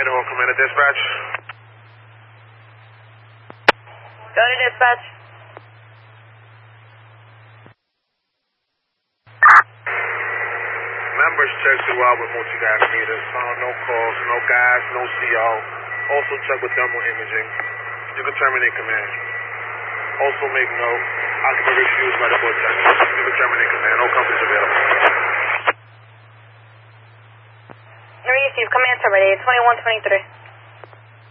Idaho, Commander Dispatch. Go to dispatch. Members check throughout with multi-gas meters. Found no calls, no gas, no CO. Also check with thermal imaging. You can terminate command. Also make note, occupant refused by the vortex. You can terminate command. No companies available. No receive. Command terminated. 2123.